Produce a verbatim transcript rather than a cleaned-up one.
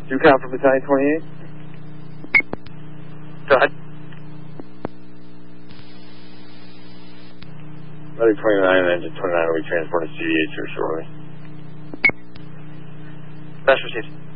Do you count for Battalion twenty-eight? Go ahead. Battalion twenty-nine and Engine twenty-nine will be transported to C D H here shortly. Best received.